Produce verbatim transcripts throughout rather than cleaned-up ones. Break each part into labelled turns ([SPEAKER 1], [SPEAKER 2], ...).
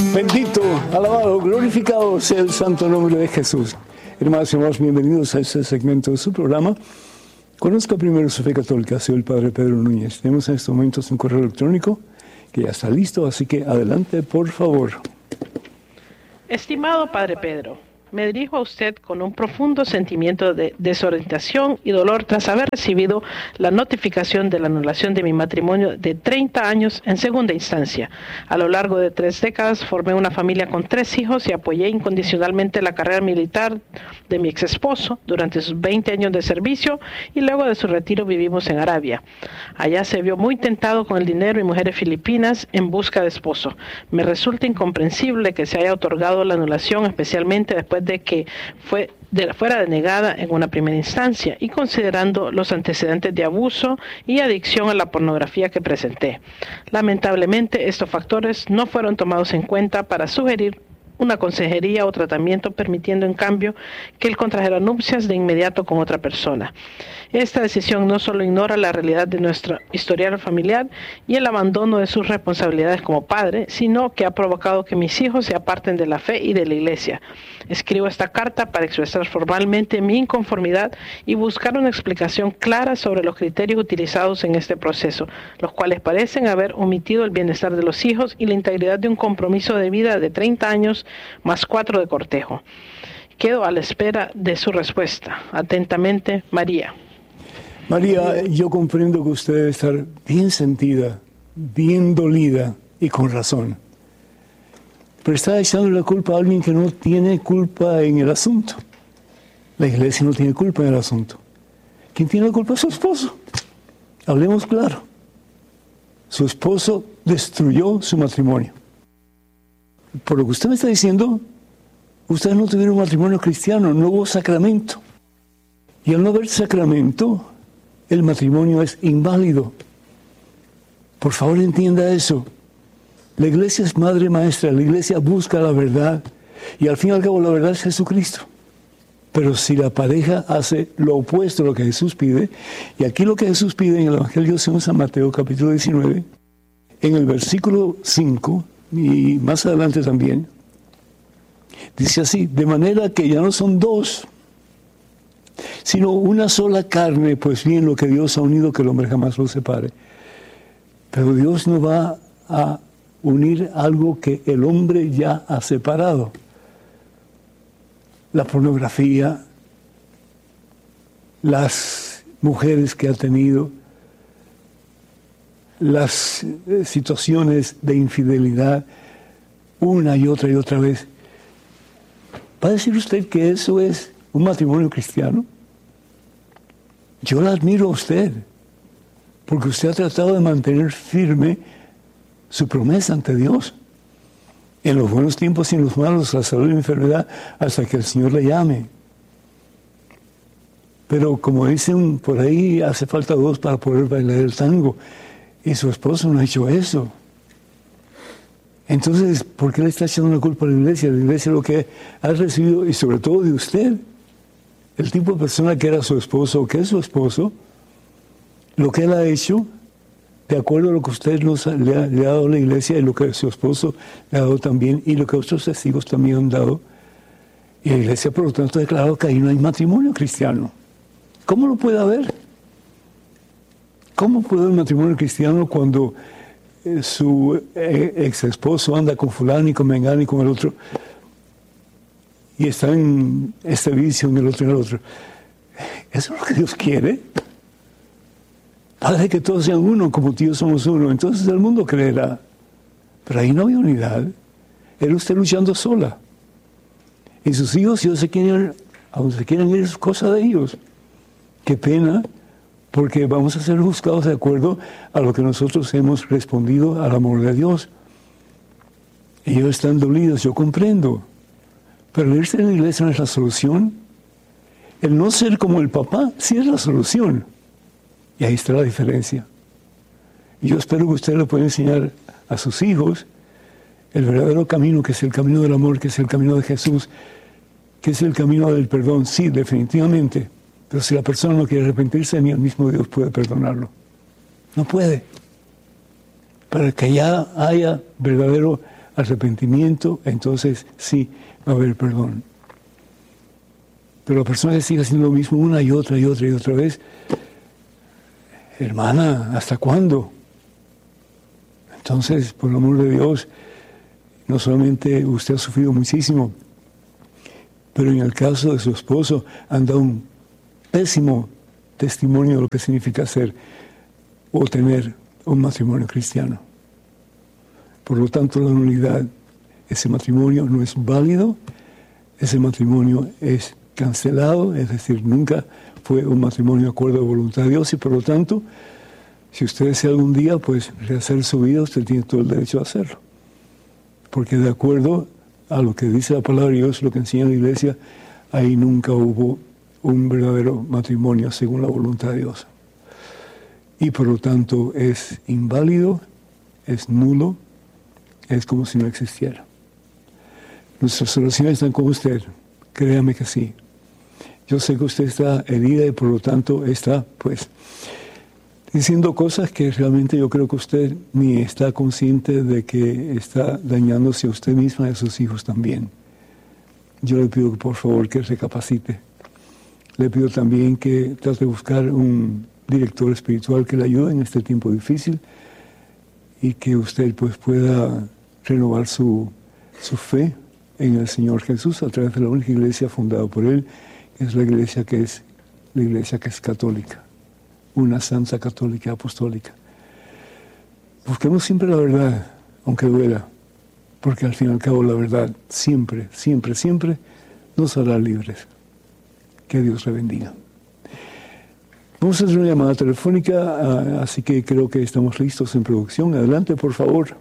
[SPEAKER 1] Bendito, alabado, glorificado sea el santo nombre de Jesús. Hermanos y hermanos, bienvenidos a este segmento de su programa. Conozca primero su fe católica, soy el Padre Pedro Núñez. Tenemos en estos momentos un correo electrónico que ya está listo, así que adelante, por favor.
[SPEAKER 2] Estimado Padre Pedro, me dirijo a usted con un profundo sentimiento de desorientación y dolor tras haber recibido la notificación de la anulación de mi matrimonio de treinta años en segunda instancia. A lo largo de tres décadas formé una familia con tres hijos y apoyé incondicionalmente la carrera militar de mi ex esposo durante sus veinte años de servicio y luego de su retiro vivimos en Arabia. Allá se vio muy tentado con el dinero y mujeres filipinas en busca de esposo. Me resulta incomprensible que se haya otorgado la anulación, especialmente después de que fue de, fuera denegada en una primera instancia y considerando los antecedentes de abuso y adicción a la pornografía que presenté. Lamentablemente, estos factores no fueron tomados en cuenta para sugerir una consejería o tratamiento, permitiendo en cambio que él contrajera nupcias de inmediato con otra persona. Esta decisión no solo ignora la realidad de nuestro historial familiar y el abandono de sus responsabilidades como padre, sino que ha provocado que mis hijos se aparten de la fe y de la iglesia. Escribo esta carta para expresar formalmente mi inconformidad y buscar una explicación clara sobre los criterios utilizados en este proceso, los cuales parecen haber omitido el bienestar de los hijos y la integridad de un compromiso de vida de treinta años más cuatro de cortejo. Quedo a la espera de su respuesta. Atentamente, María.
[SPEAKER 1] María, yo comprendo que usted debe estar bien sentida, bien dolida y con razón. Pero está echando la culpa a alguien que no tiene culpa en el asunto. La iglesia no tiene culpa en el asunto. ¿Quién tiene la culpa? Su esposo. Hablemos claro. Su esposo destruyó su matrimonio. Por lo que usted me está diciendo, ustedes no tuvieron un matrimonio cristiano, no hubo sacramento. Y al no haber sacramento, el matrimonio es inválido. Por favor, entienda eso. La iglesia es madre maestra, la iglesia busca la verdad, y al fin y al cabo la verdad es Jesucristo. Pero si la pareja hace lo opuesto a lo que Jesús pide, y aquí lo que Jesús pide en el Evangelio según San Mateo, capítulo diecinueve, en el versículo cinco, y más adelante también, dice así: de manera que ya no son dos, sino una sola carne, pues bien, lo que Dios ha unido, que el hombre jamás lo separe. Pero Dios no va a unir algo que el hombre ya ha separado. La pornografía, las mujeres que ha tenido, las situaciones de infidelidad, una y otra y otra vez. ¿Va a decir usted que eso es un matrimonio cristiano? Yo la admiro a usted, porque usted ha tratado de mantener firme su promesa ante Dios, en los buenos tiempos y en los malos, la salud y la enfermedad, hasta que el Señor le llame. Pero como dicen por ahí, hace falta dos para poder bailar el tango, y su esposo no ha hecho eso. Entonces, ¿por qué le está echando la culpa a la iglesia? La iglesia lo que ha recibido, y sobre todo de usted, el tipo de persona que era su esposo o que es su esposo, lo que él ha hecho, de acuerdo a lo que usted nos ha, le, ha, le ha dado a la iglesia y lo que su esposo le ha dado también y lo que otros testigos también han dado. Y la iglesia, por lo tanto, ha declarado que ahí no hay matrimonio cristiano. ¿Cómo lo puede haber? ¿Cómo puede haber matrimonio cristiano cuando eh, su eh, ex esposo anda con fulano y con mengano y con el otro y está en este vicio, en el otro y en el otro? ¿Eso es lo que Dios quiere? Padre, que todos sean uno, como tíos somos uno. Entonces el mundo creerá. Pero ahí no hay unidad. Era usted luchando sola. Y sus hijos, si ellos se quieren, a donde se quieran ir, es cosa de ellos. Qué pena, porque vamos a ser juzgados de acuerdo a lo que nosotros hemos respondido al amor de Dios. Ellos están dolidos, yo comprendo. Pero el irse en la iglesia no es la solución. El no ser como el papá sí es la solución. Y ahí está la diferencia. Y yo espero que usted le pueda enseñar a sus hijos el verdadero camino, que es el camino del amor, que es el camino de Jesús, que es el camino del perdón. Sí, definitivamente. Pero si la persona no quiere arrepentirse, ni el mismo Dios puede perdonarlo. No puede. Para que ya haya verdadero arrepentimiento, entonces sí va a haber perdón. Pero la persona que sigue haciendo lo mismo una y otra y otra y otra vez, hermana, ¿hasta cuándo? Entonces, por el amor de Dios, no solamente usted ha sufrido muchísimo, pero en el caso de su esposo han dado un pésimo testimonio de lo que significa ser o tener un matrimonio cristiano. Por lo tanto, la nulidad, ese matrimonio no es válido, ese matrimonio es cancelado, es decir, nunca fue un matrimonio de acuerdo a la voluntad de Dios, y por lo tanto, si usted desea algún día pues rehacer su vida, usted tiene todo el derecho a hacerlo. Porque de acuerdo a lo que dice la palabra de Dios, lo que enseña la iglesia, ahí nunca hubo un verdadero matrimonio según la voluntad de Dios. Y por lo tanto es inválido, es nulo, es como si no existiera. Nuestras oraciones están con usted, créame que sí. Yo sé que usted está herida y por lo tanto está, pues, diciendo cosas que realmente yo creo que usted ni está consciente de que está dañándose a usted misma y a sus hijos también. Yo le pido por favor que recapacite. Le pido también que trate de buscar un director espiritual que le ayude en este tiempo difícil y que usted pues pueda renovar su, su fe en el Señor Jesús a través de la única iglesia fundada por Él, que es la iglesia que es, la iglesia que es católica, una santa católica apostólica. Busquemos siempre la verdad, aunque duela, porque al fin y al cabo la verdad siempre, siempre, siempre nos hará libres. Que Dios le bendiga. Vamos a hacer una llamada telefónica, así que creo que estamos listos en producción. Adelante, por favor.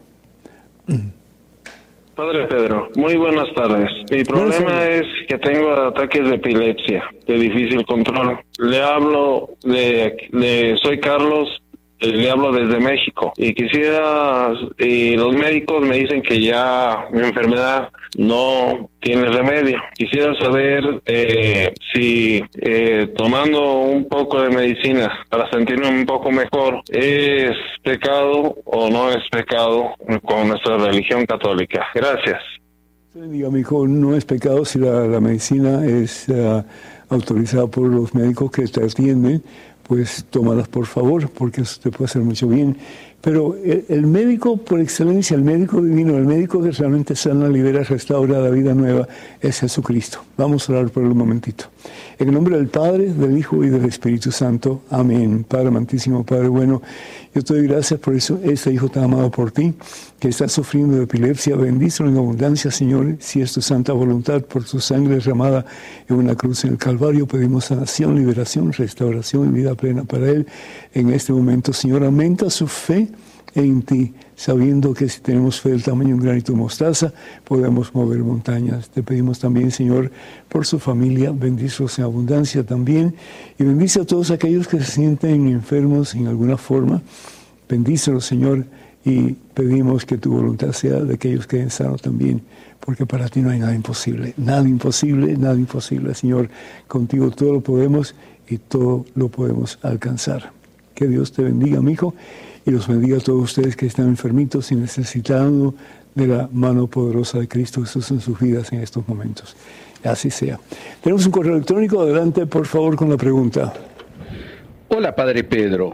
[SPEAKER 3] Padre Pedro, muy buenas tardes. Mi problema es que tengo ataques de epilepsia, de difícil control. Le hablo de, de soy Carlos, le hablo desde México y quisiera, y los médicos me dicen que ya mi enfermedad no tiene remedio. Quisiera saber eh, si eh, tomando un poco de medicina para sentirme un poco mejor es pecado o no es pecado con nuestra religión católica. Gracias.
[SPEAKER 1] Diga, mi hijo, no es pecado si la, la medicina es uh, autorizada por los médicos que te atienden, pues tómalas por favor, porque eso te puede hacer mucho bien. Pero el, el médico por excelencia, el médico divino, el médico que realmente sana, libera, restaura, da vida nueva, es Jesucristo. Vamos a orar por él un momentito. En el nombre del Padre, del Hijo y del Espíritu Santo. Amén. Padre amantísimo, Padre bueno, yo te doy gracias por eso, este hijo tan amado por ti, que está sufriendo de epilepsia. Bendícelo en abundancia, Señor, si es tu santa voluntad, por tu sangre derramada en una cruz en el Calvario. Pedimos sanación, liberación, restauración y vida plena para él. En este momento, Señor, aumenta su fe en ti, sabiendo que si tenemos fe del tamaño de un granito de mostaza, podemos mover montañas. Te pedimos también, Señor, por su familia, bendícelos en abundancia también, y bendice a todos aquellos que se sienten enfermos en alguna forma. Bendícelos, Señor, y pedimos que tu voluntad sea de que ellos queden sanos también, porque para ti no hay nada imposible, nada imposible, nada imposible, Señor. Contigo todo lo podemos y todo lo podemos alcanzar. Que Dios te bendiga, mi hijo, y los bendiga a todos ustedes que están enfermitos y necesitando de la mano poderosa de Cristo Jesús en sus vidas en estos momentos. Así sea. Tenemos un correo electrónico. Adelante, por favor, con la pregunta.
[SPEAKER 4] Hola, Padre Pedro.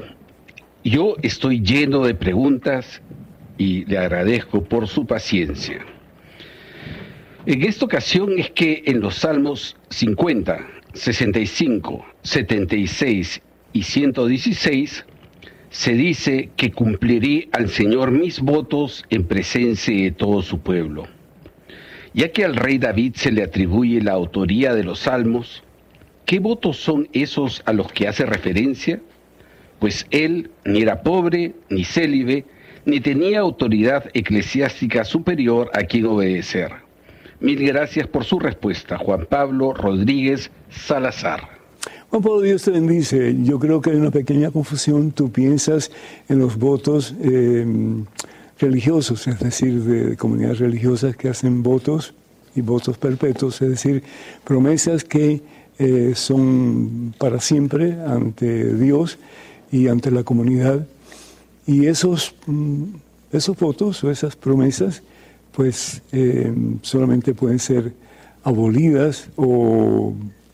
[SPEAKER 4] Yo estoy lleno de preguntas y le agradezco por su paciencia. En esta ocasión es que en los Salmos cincuenta, sesenta y cinco, setenta y seis y ciento dieciséis se dice que cumpliré al Señor mis votos en presencia de todo su pueblo. Ya que al rey David se le atribuye la autoría de los salmos, ¿qué votos son esos a los que hace referencia? Pues él ni era pobre, ni célibe, ni tenía autoridad eclesiástica superior a quien obedecer. Mil gracias por su respuesta, Juan Pablo Rodríguez Salazar.
[SPEAKER 1] Juan Pablo, Dios te bendice. Yo creo que hay una pequeña confusión. Tú piensas en los votos eh, religiosos, es decir, de comunidades religiosas que hacen votos y votos perpetuos, es decir, promesas que eh, son para siempre ante Dios y ante la comunidad. Y esos, esos votos o esas promesas pues eh, solamente pueden ser abolidas o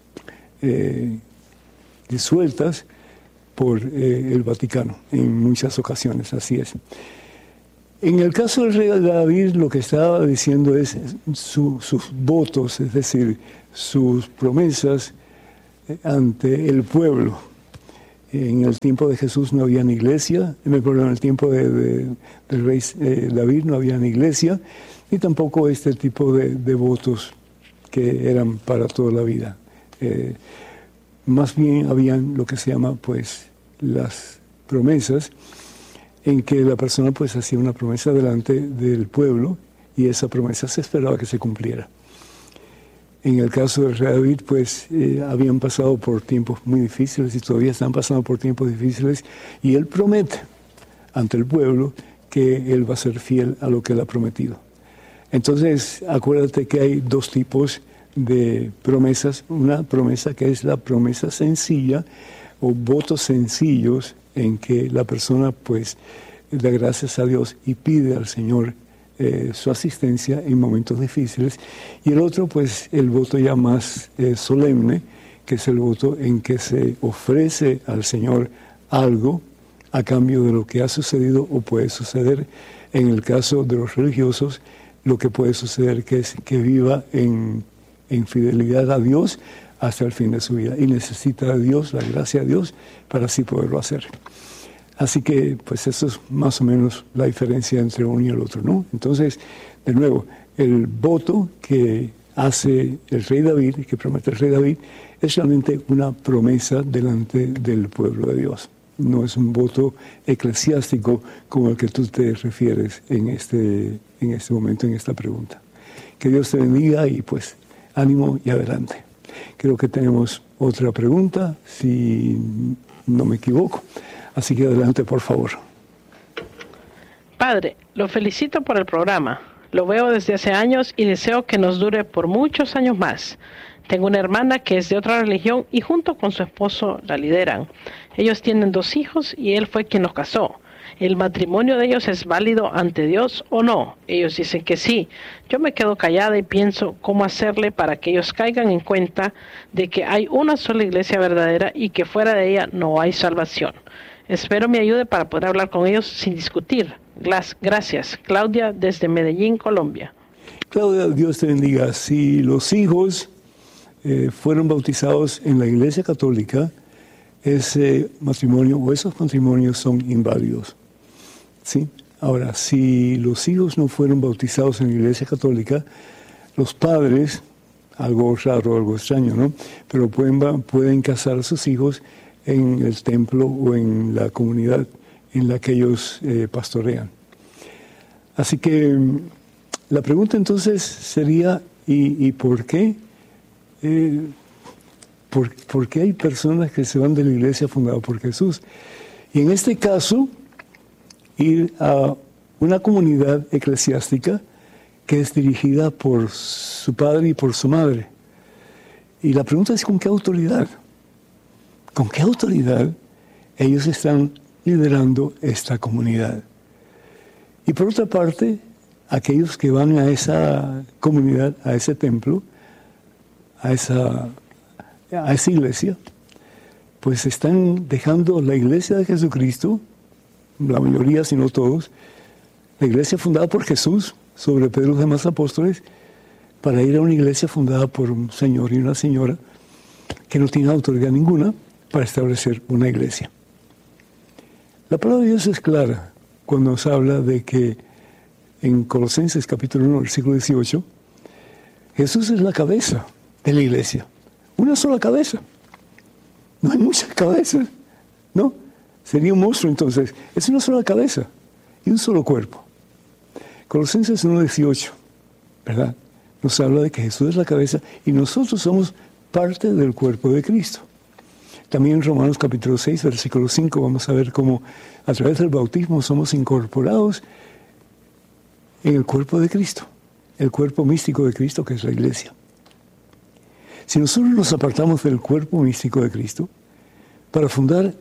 [SPEAKER 1] eh, disueltas por eh, el Vaticano en muchas ocasiones, así es. En el caso del rey David, lo que estaba diciendo es su, sus votos, es decir, sus promesas ante el pueblo. En el tiempo de Jesús no había iglesia, en el tiempo de, de, del rey eh, David no había iglesia, ni tampoco este tipo de, de votos que eran para toda la vida. Eh, más bien habían lo que se llama pues las promesas, en que la persona pues hacía una promesa delante del pueblo y esa promesa se esperaba que se cumpliera. En el caso del rey David, pues eh, habían pasado por tiempos muy difíciles y todavía están pasando por tiempos difíciles y él promete ante el pueblo que él va a ser fiel a lo que él ha prometido. Entonces, acuérdate que hay dos tipos de promesas. Una promesa que es la promesa sencilla o votos sencillos en que la persona pues da gracias a Dios y pide al Señor Eh, su asistencia en momentos difíciles, y el otro pues el voto ya más eh, solemne, que es el voto en que se ofrece al Señor algo a cambio de lo que ha sucedido o puede suceder. En el caso de los religiosos, lo que puede suceder que es que viva en, en fidelidad a Dios hasta el fin de su vida y necesita a Dios, la gracia de Dios, para así poderlo hacer. Así que, pues, eso es más o menos la diferencia entre uno y el otro, ¿no? Entonces, de nuevo, el voto que hace el rey David, que promete el rey David, es realmente una promesa delante del pueblo de Dios. No es un voto eclesiástico como el que tú te refieres en este, en este momento, en esta pregunta. Que Dios te bendiga y, pues, ánimo y adelante. Creo que tenemos otra pregunta, si no me equivoco. Así que adelante, por favor.
[SPEAKER 2] Padre, lo felicito por el programa. Lo veo desde hace años y deseo que nos dure por muchos años más. Tengo una hermana que es de otra religión y junto con su esposo la lideran. Ellos tienen dos hijos y él fue quien los casó. ¿El matrimonio de ellos es válido ante Dios o no? Ellos dicen que sí. Yo me quedo callada y pienso cómo hacerle para que ellos caigan en cuenta de que hay una sola iglesia verdadera y que fuera de ella no hay salvación. Espero me ayude para poder hablar con ellos sin discutir. Gracias. Claudia, desde Medellín, Colombia.
[SPEAKER 1] Claudia, Dios te bendiga. Si los hijos eh, fueron bautizados en la Iglesia Católica, ese matrimonio o esos matrimonios son inválidos. ¿Sí? Ahora, si los hijos no fueron bautizados en la Iglesia Católica, los padres, algo raro, algo extraño, ¿no? Pero pueden, pueden casar a sus hijos en el templo o en la comunidad en la que ellos eh, pastorean. Así que la pregunta entonces sería, ¿y, y por qué? Eh, por, ¿Por qué hay personas que se van de la iglesia fundada por Jesús? Y en este caso, ir a una comunidad eclesiástica que es dirigida por su padre y por su madre. Y la pregunta es, ¿con qué autoridad? ¿Con qué autoridad ellos están liderando esta comunidad? Y por otra parte, aquellos que van a esa comunidad, a ese templo, a esa, a esa iglesia, pues están dejando la iglesia de Jesucristo, la mayoría, si no todos, la iglesia fundada por Jesús sobre Pedro y los demás apóstoles, para ir a una iglesia fundada por un señor y una señora que no tienen autoridad ninguna para establecer una iglesia. La palabra de Dios es clara cuando nos habla de que en Colosenses capítulo uno, versículo dieciocho, Jesús es la cabeza de la iglesia. Una sola cabeza. No hay muchas cabezas, ¿no? Sería un monstruo entonces. Es una sola cabeza y un solo cuerpo. Colosenses uno, dieciocho, ¿verdad? Nos habla de que Jesús es la cabeza y nosotros somos parte del cuerpo de Cristo. También en Romanos capítulo seis, versículo cinco, vamos a ver cómo a través del bautismo somos incorporados en el cuerpo de Cristo, el cuerpo místico de Cristo, que es la iglesia. Si nosotros nos apartamos del cuerpo místico de Cristo para fundar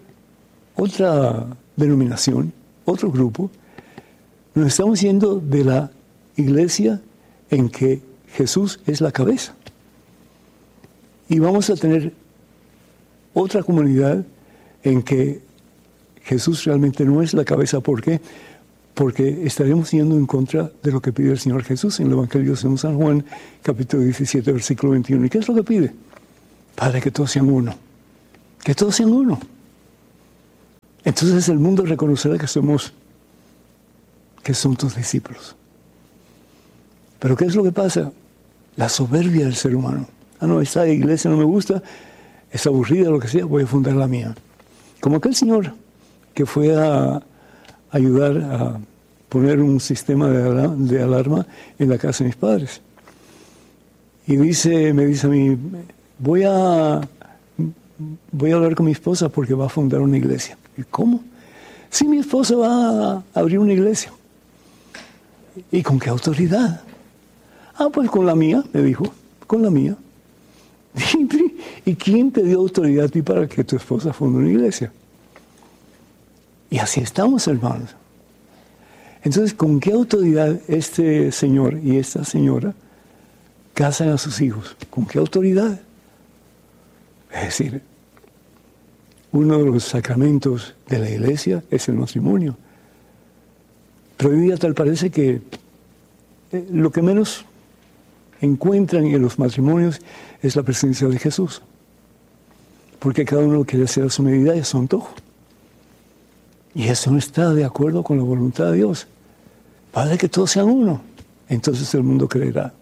[SPEAKER 1] otra denominación, otro grupo, nos estamos yendo de la iglesia en que Jesús es la cabeza. Y vamos a tener otra comunidad en que Jesús realmente no es la cabeza. ¿Por qué? Porque estaremos yendo en contra de lo que pide el Señor Jesús en el Evangelio de San Juan, capítulo diecisiete, versículo veintiuno. ¿Y qué es lo que pide? Padre, que todos sean uno. Que todos sean uno. Entonces el mundo reconocerá que somos, que son tus discípulos. Pero ¿qué es lo que pasa? La soberbia del ser humano. Ah, no, esta iglesia no me gusta, es aburrida, lo que sea, voy a fundar la mía. Como aquel señor que fue a ayudar a poner un sistema de alarma, de alarma en la casa de mis padres. Y dice, me dice a mí, voy a, voy a hablar con mi esposa porque va a fundar una iglesia. ¿Y cómo? Sí, mi esposa va a abrir una iglesia. ¿Y con qué autoridad? Ah, pues con la mía, me dijo, con la mía. ¿Y quién te dio autoridad a ti para que tu esposa funde una iglesia? Y así estamos, hermanos. Entonces, ¿con qué autoridad este señor y esta señora casan a sus hijos? ¿Con qué autoridad? Es decir, uno de los sacramentos de la iglesia es el matrimonio. Pero hoy día tal parece que eh, lo que menos encuentran en los matrimonios es la presencia de Jesús. Porque cada uno quiere hacer a su medida y a su antojo. Y eso no está de acuerdo con la voluntad de Dios. Padre, que todos sean uno. Entonces el mundo creerá.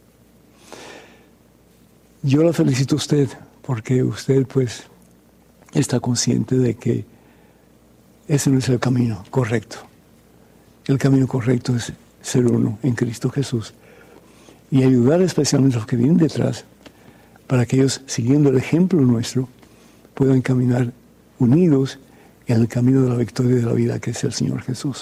[SPEAKER 1] Yo la felicito a usted porque usted pues está consciente de que ese no es el camino correcto. El camino correcto es ser uno en Cristo Jesús y ayudar especialmente a los que vienen detrás para que ellos, siguiendo el ejemplo nuestro, puedan caminar unidos en el camino de la victoria de la vida, que es el Señor Jesús.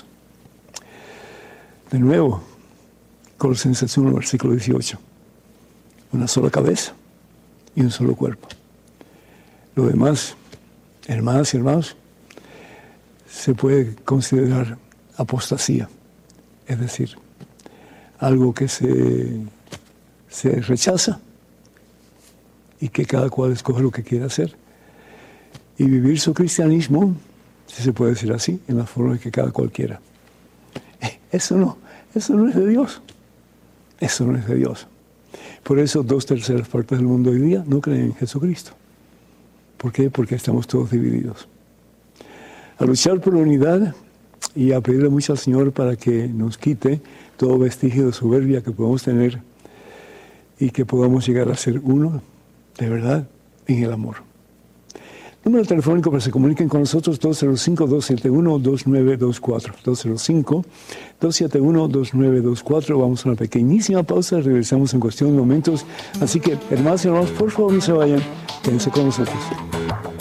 [SPEAKER 1] De nuevo, Colosenses uno, versículo dieciocho. Una sola cabeza y un solo cuerpo. Lo demás, hermanas y hermanos, se puede considerar apostasía. Es decir, algo que se, se rechaza y que cada cual escoge lo que quiere hacer. Y vivir su cristianismo, si se puede decir así, en la forma que cada cual quiera. Eso no, eso no es de Dios. Eso no es de Dios. Por eso dos terceras partes del mundo hoy día no creen en Jesucristo. ¿Por qué? Porque estamos todos divididos. A luchar por la unidad y a pedirle mucho al Señor para que nos quite todo vestigio de soberbia que podamos tener y que podamos llegar a ser uno, de verdad, en el amor. Número telefónico para que se comuniquen con nosotros, dos cero cinco, dos siete uno, dos nueve dos cuatro. dos cero cinco, dos siete uno, dos nueve dos cuatro. Vamos a una pequeñísima pausa, regresamos en cuestión de momentos. Así que, hermanos y hermanos, por favor no se vayan, quédense con nosotros.